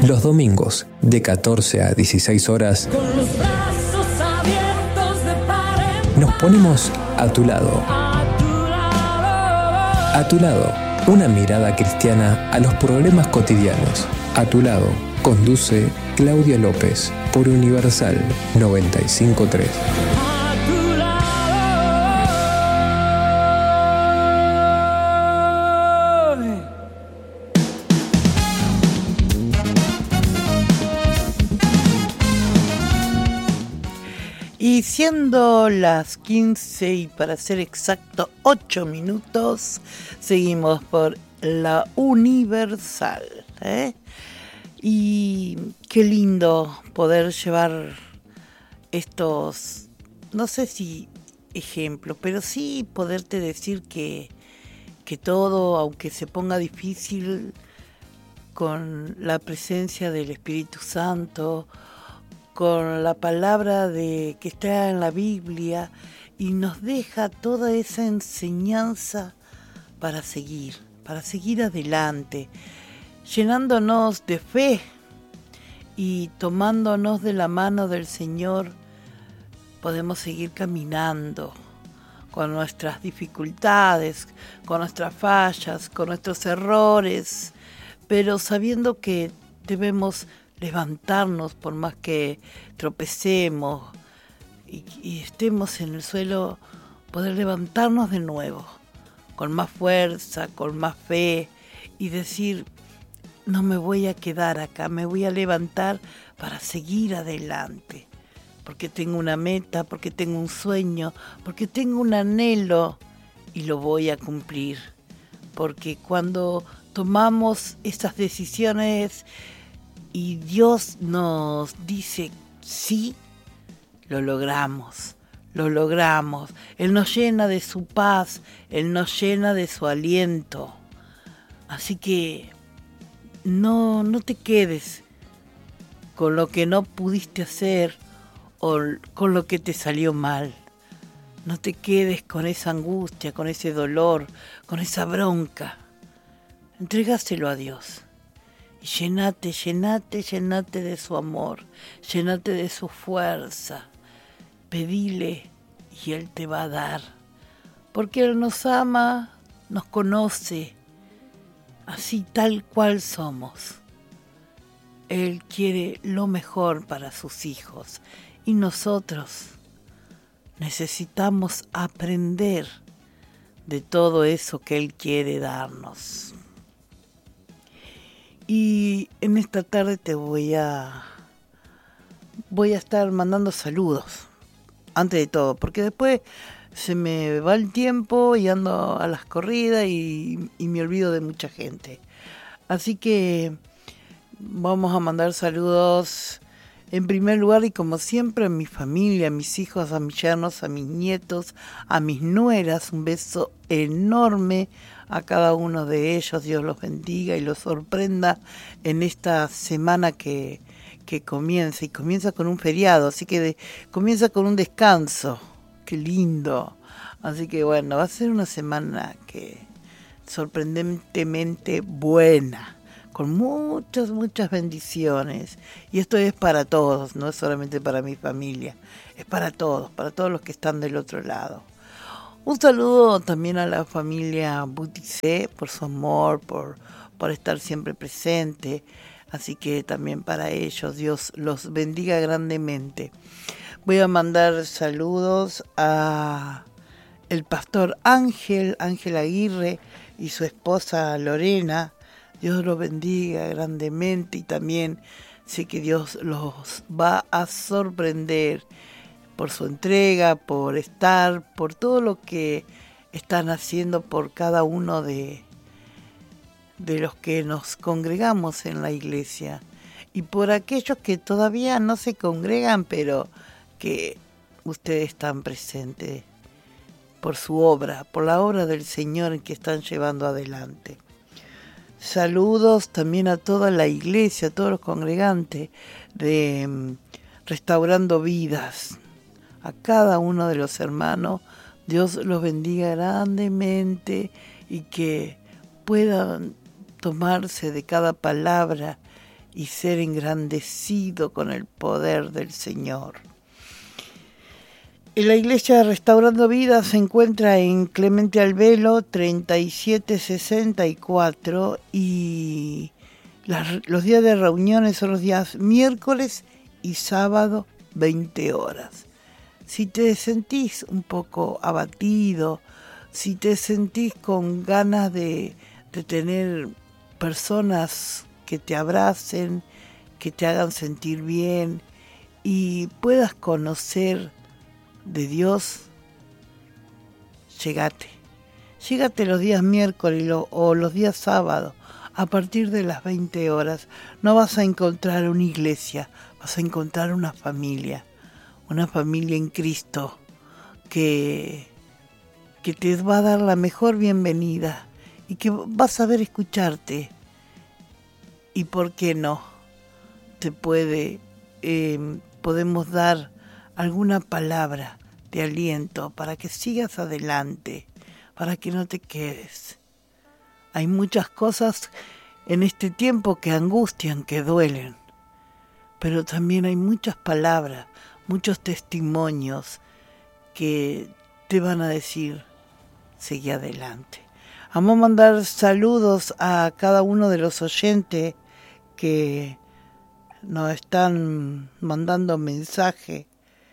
Los domingos, de 14 a 16 horas, Con los brazos abiertos de par en nos ponemos a tu lado. a tu lado. A tu lado, una mirada cristiana a los problemas cotidianos. A tu lado, conduce Claudia López por Universal 95.3. A tu lado. Y siendo las 15 y para ser exacto 8 minutos, seguimos por la Universal, ¿eh? Y qué lindo poder llevar estos, no sé si ejemplos, pero sí poderte decir que todo, aunque se ponga difícil, con la presencia del Espíritu Santo, con la palabra que está en la Biblia, y nos deja toda esa enseñanza para seguir adelante, llenándonos de fe y tomándonos de la mano del Señor. Podemos seguir caminando con nuestras dificultades, con nuestras fallas, con nuestros errores, pero sabiendo que debemos levantarnos por más que tropecemos y estemos en el suelo, poder levantarnos de nuevo, con más fuerza, con más fe, y decir: no me voy a quedar acá, me voy a levantar para seguir adelante, porque tengo una meta, porque tengo un sueño, porque tengo un anhelo y lo voy a cumplir. Porque cuando tomamos esas decisiones y Dios nos dice sí, lo logramos. Él nos llena de su paz, Él nos llena de su aliento. Así que no te quedes con lo que no pudiste hacer o con lo que te salió mal. No te quedes con esa angustia, con ese dolor, con esa bronca. Entregáselo a Dios. Y llenate de su amor, llenate de su fuerza. Pedile y Él te va a dar. Porque Él nos ama, nos conoce, así tal cual somos. Él quiere lo mejor para sus hijos. Y nosotros necesitamos aprender de todo eso que Él quiere darnos. Y en esta tarde te voy a estar mandando saludos, antes de todo, porque después se me va el tiempo y ando a las corridas y me olvido de mucha gente. Así que vamos a mandar saludos en primer lugar, y como siempre, a mi familia, a mis hijos, a mis yernos, a mis nietos, a mis nueras. Un beso enorme a cada uno de ellos. Dios los bendiga y los sorprenda en esta semana que comienza. Y comienza con un feriado, así que comienza con un descanso. ¡Qué lindo! Así que bueno, va a ser una semana que sorprendentemente buena, con muchas bendiciones. Y esto es para todos, no es solamente para mi familia, es para todos los que están del otro lado. Un saludo también a la familia Buticé por su amor, por estar siempre presente. Así que también para ellos, Dios los bendiga grandemente. Voy a mandar saludos a el pastor Ángel Aguirre y su esposa Lorena. Dios los bendiga grandemente, y también sé que Dios los va a sorprender por su entrega, por estar, por todo lo que están haciendo por cada uno de los que nos congregamos en la iglesia, y por aquellos que todavía no se congregan, pero que ustedes están presentes por su obra, por la obra del Señor que están llevando adelante. Saludos también a toda la iglesia, a todos los congregantes de Restaurando Vidas, a cada uno de los hermanos. Dios los bendiga grandemente y que puedan tomarse de cada palabra y ser engrandecido con el poder del Señor. La iglesia Restaurando Vida se encuentra en Clemente Albelo 3764 y los días de reuniones son los días miércoles y sábado 20 horas. Si te sentís un poco abatido, si te sentís con ganas de tener personas que te abracen, que te hagan sentir bien y puedas conocer de Dios, llegate los días miércoles o los días sábados a partir de las 20 horas. No vas a encontrar una iglesia, vas a encontrar una familia en Cristo que te va a dar la mejor bienvenida y que va a saber escucharte. Y por qué no, podemos dar alguna palabra de aliento para que sigas adelante, para que no te quedes. Hay muchas cosas en este tiempo que angustian, que duelen, pero también hay muchas palabras, muchos testimonios que te van a decir, sigue adelante. Vamos a mandar saludos a cada uno de los oyentes que nos están mandando mensaje.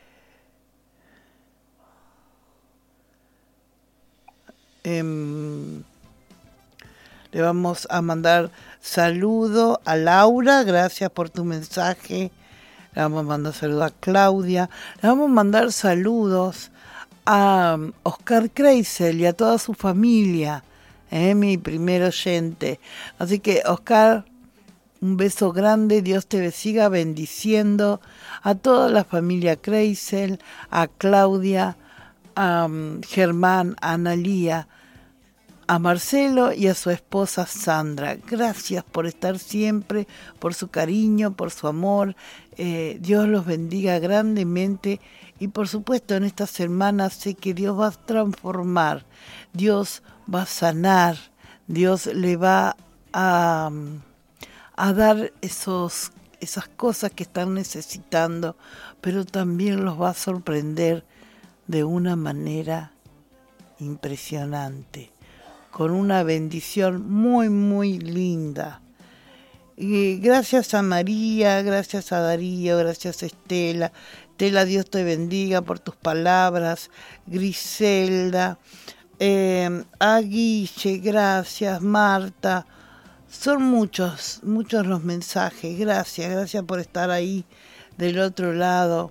Le vamos a mandar saludo a Laura, gracias por tu mensaje. Le vamos a mandar saludos a Claudia. Le vamos a mandar saludos a Oscar Kreisel y a toda su familia, mi primer oyente. Así que, Oscar, un beso grande, Dios te siga bendiciendo. A toda la familia Kreisel, a Claudia, a Germán, a Analía, a Marcelo y a su esposa Sandra. Gracias por estar siempre, por su cariño, por su amor. Dios los bendiga grandemente y por supuesto en esta semana sé que Dios va a transformar, Dios va a sanar, Dios le va a dar esas cosas que están necesitando, pero también los va a sorprender de una manera impresionante, con una bendición muy, muy linda. Y gracias a María, gracias a Darío, gracias a Estela. Estela, Dios te bendiga por tus palabras. Griselda, a Guille, gracias. Marta, son muchos los mensajes. Gracias por estar ahí del otro lado,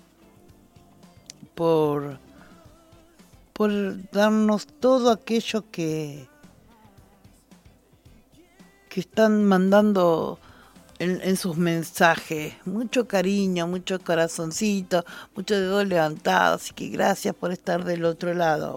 por darnos todo aquello que están mandando en sus mensajes. Mucho cariño, mucho corazoncito, mucho dedos levantados. Así que gracias por estar del otro lado.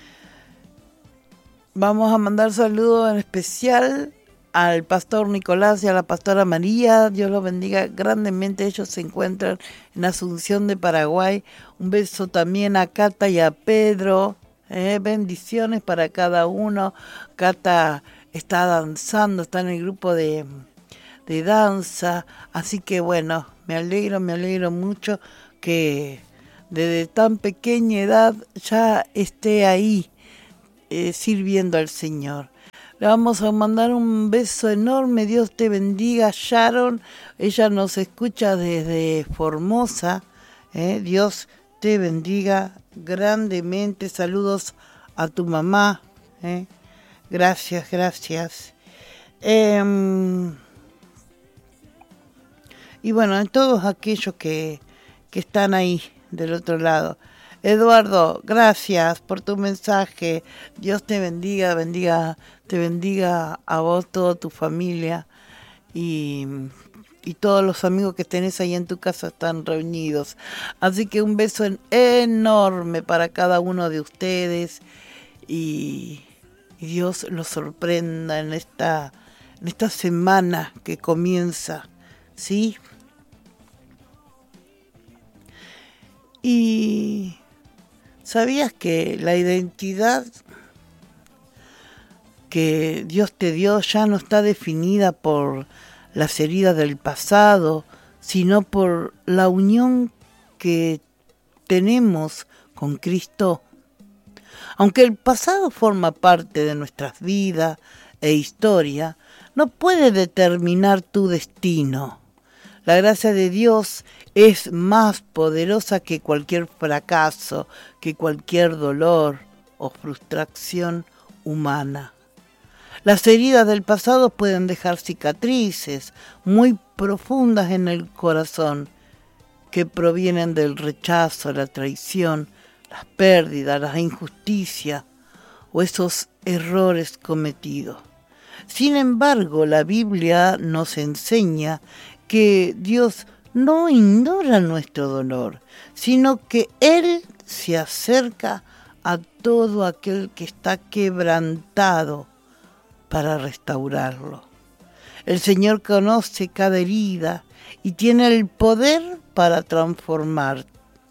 Vamos a mandar saludos en especial al pastor Nicolás y a la pastora María. Dios los bendiga grandemente. Ellos se encuentran en Asunción de Paraguay. Un beso también a Cata y a Pedro. Bendiciones para cada uno. Cata está danzando, está en el grupo de danza. Así que bueno, me alegro mucho que desde tan pequeña edad ya esté ahí sirviendo al Señor. Le vamos a mandar un beso enorme. Dios te bendiga, Sharon. Ella nos escucha desde Formosa. Dios te bendiga grandemente. Saludos a tu mamá. Gracias. Y bueno, a todos aquellos que están ahí del otro lado. Eduardo, gracias por tu mensaje. Dios te bendiga, te bendiga a vos, toda tu familia y todos los amigos que tenés ahí en tu casa están reunidos. Así que un beso enorme para cada uno de ustedes y Dios los sorprenda en esta semana que comienza, ¿sí? Y ¿sabías que la identidad que Dios te dio ya no está definida por las heridas del pasado, sino por la unión que tenemos con Cristo. Aunque el pasado forma parte de nuestras vidas e historia, no puede determinar tu destino. La gracia de Dios es más poderosa que cualquier fracaso, que cualquier dolor o frustración humana. Las heridas del pasado pueden dejar cicatrices muy profundas en el corazón que provienen del rechazo, la traición, las pérdidas, la injusticia o esos errores cometidos. Sin embargo, la Biblia nos enseña que Dios no ignora nuestro dolor, sino que Él se acerca a todo aquel que está quebrantado para restaurarlo. El Señor conoce cada herida y tiene el poder para transformar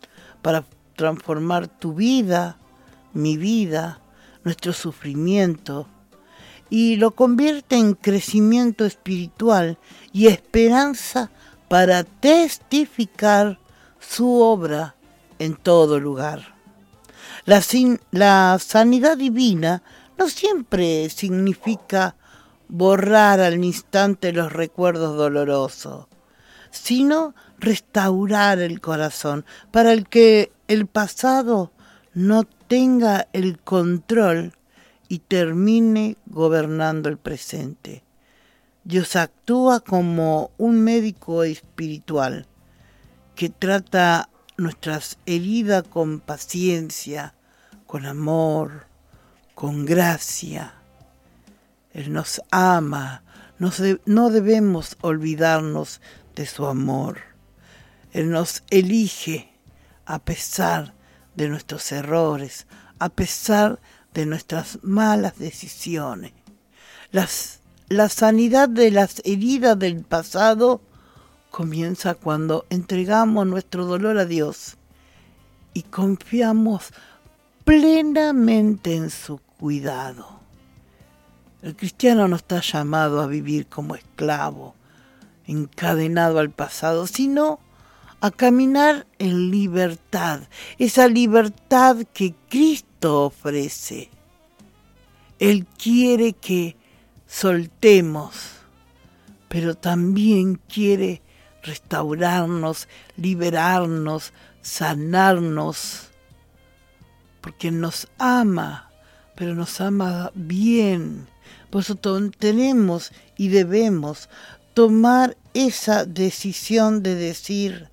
tu vida, mi vida, nuestro sufrimiento, y lo convierte en crecimiento espiritual y esperanza para testificar su obra en todo lugar. La sanidad divina no siempre significa borrar al instante los recuerdos dolorosos, sino restaurar el corazón para que el pasado no tenga el control y termine gobernando el presente. Dios actúa como un médico espiritual que trata nuestras heridas con paciencia, con amor, con gracia. Él nos ama, no debemos olvidarnos de su amor. Él nos elige a pesar de nuestros errores, a pesar de nuestras malas decisiones. La sanidad de las heridas del pasado comienza cuando entregamos nuestro dolor a Dios y confiamos plenamente en su cuidado. El cristiano no está llamado a vivir como esclavo, encadenado al pasado, sino a caminar en libertad, esa libertad que Cristo ofrece. Él quiere que soltemos, pero también quiere restaurarnos, liberarnos, sanarnos, porque nos ama, pero nos ama bien. Por eso tenemos y debemos tomar esa decisión de decir: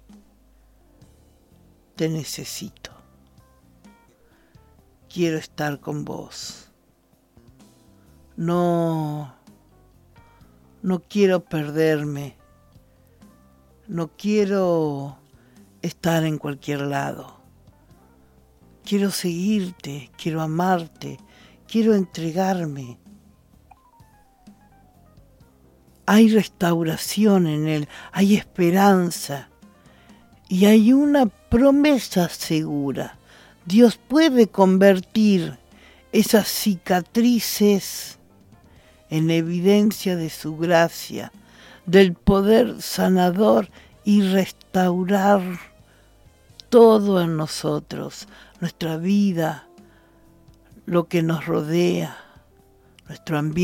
te necesito, quiero estar con vos, no quiero perderme, no quiero estar en cualquier lado, quiero seguirte, quiero amarte, quiero entregarme. Hay restauración en Él, hay esperanza. Y hay una promesa segura. Dios puede convertir esas cicatrices en evidencia de su gracia, del poder sanador y restaurar todo en nosotros, nuestra vida, lo que nos rodea, nuestro ambiente.